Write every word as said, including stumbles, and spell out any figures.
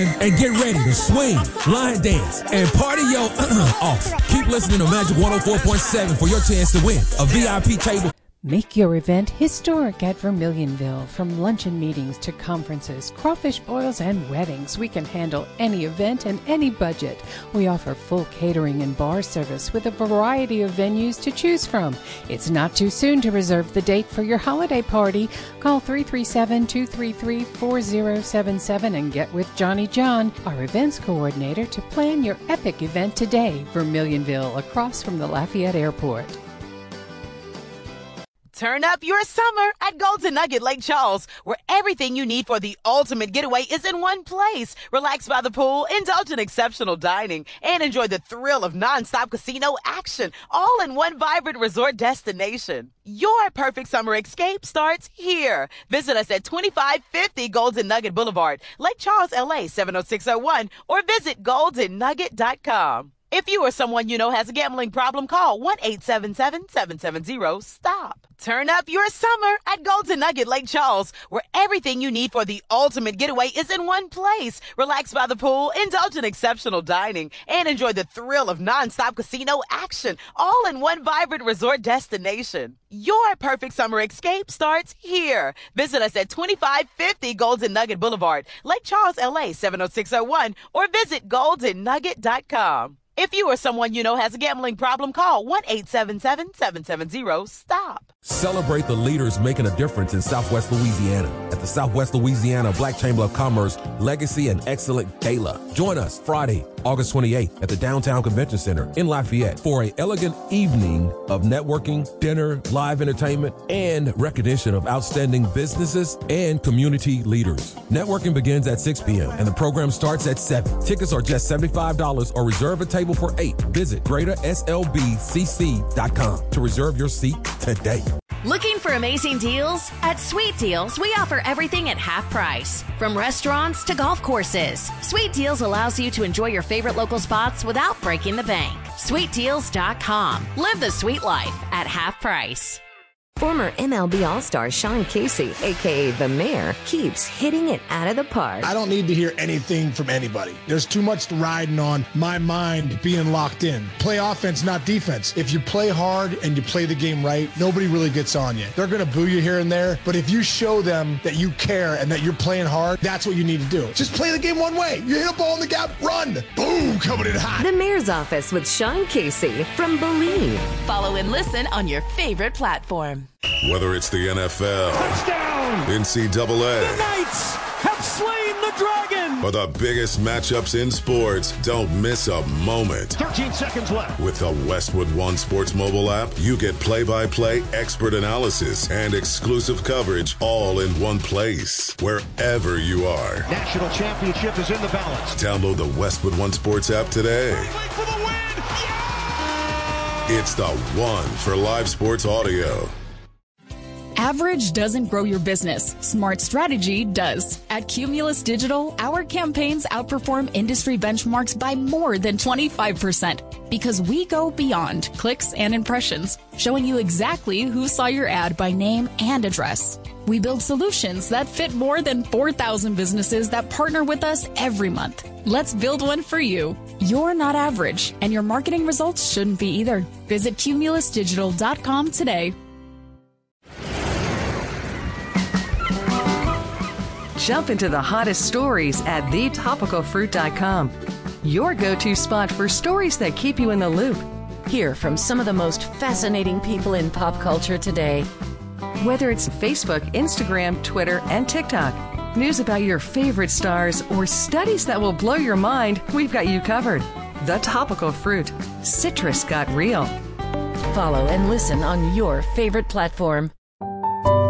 And get ready to swing, line dance, and party your off. Keep listening to Magic one oh four point seven for your chance to win a V I P table. Make your event historic at Vermilionville. From luncheon meetings to conferences, crawfish boils, and weddings, we can handle any event and any budget. We offer full catering and bar service with a variety of venues to choose from. It's not too soon to reserve the date for your holiday party. Call three three seven, two three three, four zero seven seven and get with Johnny John, our events coordinator, to plan your epic event today. Vermilionville, across from the Lafayette Airport. Turn up your summer at Golden Nugget Lake Charles, where everything you need for the ultimate getaway is in one place. Relax by the pool, indulge in exceptional dining, and enjoy the thrill of nonstop casino action, all in one vibrant resort destination. Your perfect summer escape starts here. Visit us at twenty-five fifty Golden Nugget Boulevard, Lake Charles, L A seven oh six oh one, or visit golden nugget dot com. If you or someone you know has a gambling problem, call one eight seven seven, seven seven zero, stop. Turn up your summer at Golden Nugget Lake Charles, where everything you need for the ultimate getaway is in one place. Relax by the pool, indulge in exceptional dining, and enjoy the thrill of nonstop casino action, all in one vibrant resort destination. Your perfect summer escape starts here. Visit us at twenty-five fifty Golden Nugget Boulevard, Lake Charles, L A seven oh six oh one, or visit golden nugget dot com. If you or someone you know has a gambling problem, call one eight seven seven, seven seven zero, stop. Celebrate the leaders making a difference in Southwest Louisiana at the Southwest Louisiana Black Chamber of Commerce Legacy and Excellent Gala. Join us Friday, August twenty-eighth at the Downtown Convention Center in Lafayette for an elegant evening of networking, dinner, live entertainment, and recognition of outstanding businesses and community leaders. Networking begins at six p.m. and the program starts at seven. Tickets are just seventy-five dollars or reserve a table for eight. Visit greater s l b c c dot com to reserve your seat today. Looking for amazing deals? At Sweet Deals, we offer everything at half price. From restaurants to golf courses, Sweet Deals allows you to enjoy your favorite local spots without breaking the bank. sweet deals dot com. Live the sweet life at half price. Former M L B All-Star Sean Casey, a k a. The Mayor, keeps hitting it out of the park. I don't need to hear anything from anybody. There's too much riding on my mind being locked in. Play offense, not defense. If you play hard and you play the game right, nobody really gets on you. They're going to boo you here and there, but if you show them that you care and that you're playing hard, that's what you need to do. Just play the game one way. You hit a ball in the gap, run. Boom, coming in hot. The Mayor's Office with Sean Casey from Believe. Follow and listen on your favorite platform. Whether it's the N F L, touchdown, N C double A, the Knights have slain the dragon, or the biggest matchups in sports, don't miss a moment. thirteen seconds left. With the Westwood One Sports mobile app, you get play-by-play, expert analysis, and exclusive coverage all in one place, wherever you are. National championship is in the balance. Download the Westwood One Sports app today. Wait for the win. Yeah! It's the one for live sports audio. Average doesn't grow your business. Smart strategy does. At Cumulus Digital, our campaigns outperform industry benchmarks by more than twenty-five percent because we go beyond clicks and impressions, showing you exactly who saw your ad by name and address. We build solutions that fit more than four thousand businesses that partner with us every month. Let's build one for you. You're not average, and your marketing results shouldn't be either. Visit cumulus digital dot com today. Jump into the hottest stories at the topical fruit dot com. Your go-to spot for stories that keep you in the loop. Hear from some of the most fascinating people in pop culture today. Whether it's Facebook, Instagram, Twitter, and TikTok, news about your favorite stars, or studies that will blow your mind, we've got you covered. The Topical Fruit. Citrus got real. Follow and listen on your favorite platform.